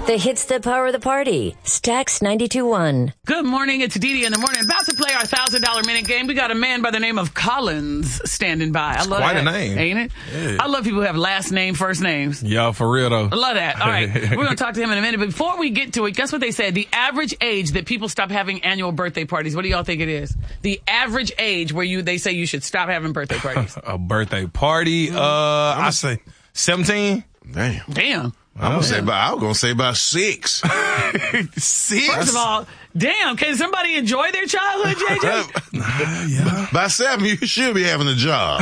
The hits that power the party. Stax 92.1. Good morning. It's Dee Dee in the morning. About to play our $1,000 minute game. We got a man by the name of Collins standing by. I love quite that. a name. Ain't it? Yeah. I love people who have last name, first names. Yo, for real though. I love that. All right. We're going to talk to him in a minute. But before we get to it, guess what they said? The average age that people stop having annual birthday parties. What do y'all think it is? The average age where they say you should stop having birthday parties. A birthday party. I say 17. Damn. I was gonna say about 6. 6? First of all, damn, can somebody enjoy their childhood, JJ? Yeah. By 7, you should be having a job.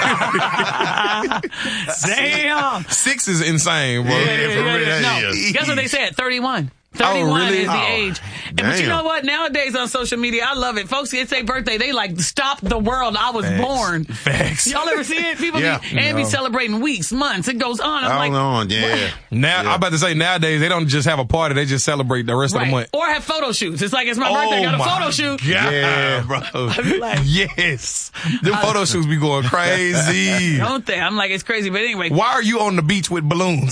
Damn. 6 is insane, bro. No, guess what they said? 31. 31 really? is the age. But you damn. know what? Nowadays on social media, I love it. Folks, it's their birthday. They like, stop the world. I was born. Facts. Y'all ever see it? People Yeah. be celebrating weeks, months. It goes on. I'm like, on, yeah. Now, I'm about to say, nowadays, they don't just have a party. They just celebrate the rest of the right. month. Or have photo shoots. It's like, it's my birthday. I got a photo shoot. Yeah, bro. like- Yes. Them photo shoots be going crazy. Don't they? I'm like, it's crazy. But anyway. Why are you on the beach with balloons?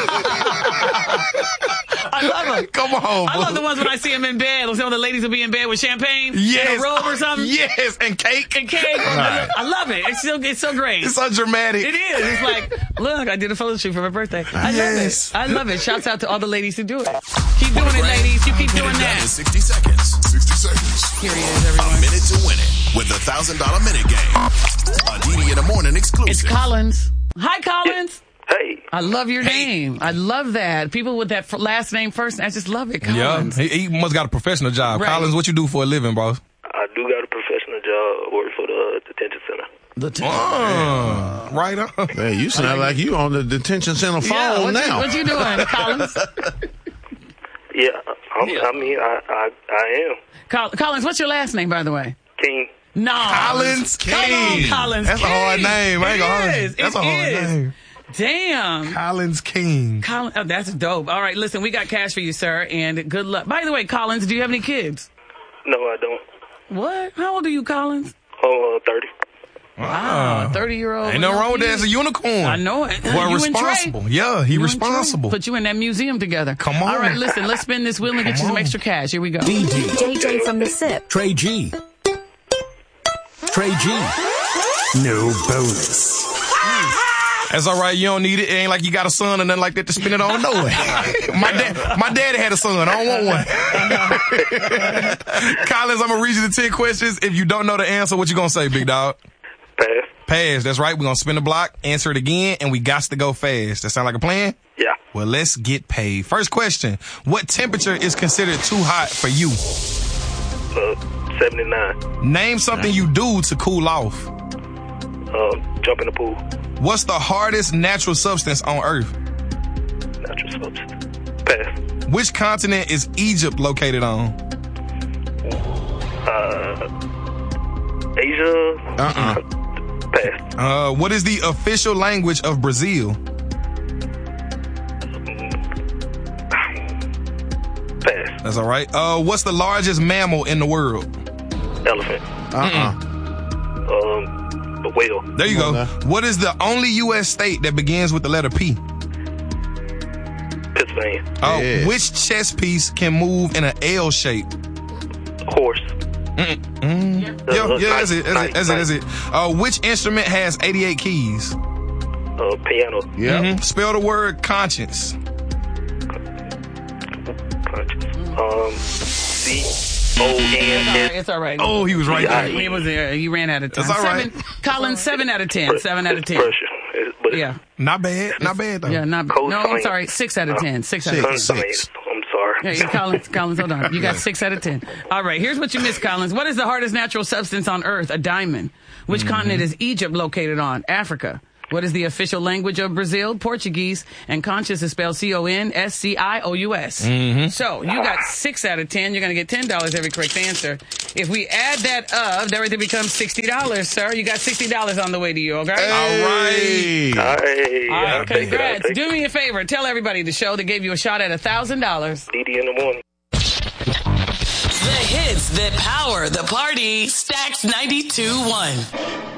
I love them. Come on, I love the ones when I see them in bed. Some of the ladies will be in bed with champagne Yes. and a robe or something. Yes, and cake. And cake. I love it. It's so great. It's so dramatic. It is. It's like, look, I did a photo shoot for my birthday. I Yes. love it. I love it. Shouts out to all the ladies who do it. Keep doing it, ladies. You keep doing that. 60 seconds. 60 seconds. Here he is, everyone. A minute to win it with the $1,000 minute game. A Dee Dee in the morning It's exclusive. Collins. Hi, Collins. Hey, I love your name. I love that. People with that last name first, I just love it. Yeah, Collins. he must got a professional job. Right. Collins, what you do for a living, bro? I do got a professional job, work for the detention center. Right on. Hey, you sound like you on the detention center phone Yeah, now. what you doing, Collins? Yeah, I am. Collins, what's your last name, by the way? King. No. Collins Come on, King. Collins That's a King. hard name. I ain't gonna hold you. It is. That's It a hard is. name. Damn. Collins King. Oh, that's dope. All right, listen, we got cash for you, sir, and good luck. By the way, Collins, do you have any kids? No, I don't. What? How old are you, Collins? 30. Wow, 30-year-old. Ain't nothing wrong with that. It's a unicorn. I know it. Boy, You and responsible. Trey. Yeah, he You and responsible. Trey. Put you in that museum together. Come on. All right, listen, let's spin this wheel and get you some on. extra cash. Here we go. JJ from the SIP. Trey G. Trey G. No bonus. That's all right. You don't need it. It ain't like you got a son or nothing like that to spend it on. No way. My daddy had a son. I don't want one. Collins, I'm going to read you the 10 questions. If you don't know the answer, what you going to say, big dog? Pass. Pass. That's right. We're going to spin the block, answer it again, and we got to go fast. That sound like a plan? Yeah. Well, let's get paid. First question. What temperature is considered too hot for you? 79. Name something you do to cool off. Jump in the pool. What's the hardest natural substance on Earth? Natural substance. Pass. Which continent is Egypt located on? Asia. Pass. What is the official language of Brazil? Pass. That's all right. What's the largest mammal in the world? Elephant. A whale. There you go. What is the only U.S. state that begins with the letter P? Pennsylvania. Which chess piece can move in an L shape? Horse. Yeah, that's it. Which instrument has 88 keys? Piano. Yeah. Spell the word conscience. C-O-N-S. It's all right. Oh, he was right there. He was there. He ran out of time. That's all right. Collins, 7 out of 10. 7 out of 10. Pressure. But Yeah. Not bad though. Yeah, no, I'm sorry. 6 out of 10. 6 out of 10. Six. I'm sorry. Yeah, Collins, hold on. You got 6 out of 10. All right, here's what you missed, Collins. What is the hardest natural substance on Earth? A diamond. Which continent is Egypt located on? Africa. What is the official language of Brazil? Portuguese. And conscious is spelled C-O-N-S-C-I-O-U-S. So you got 6 out of 10. You're going to get $10 every correct answer. If we add that up, everything becomes $60, sir. You got $60 on the way to you, okay? All right. Hey, All I'll right, take it, I'll congrats. take Do me a favor. Tell everybody the show that gave you a shot at $1,000. Dee Dee in the morning. The hits that power the party. Stax 92.1.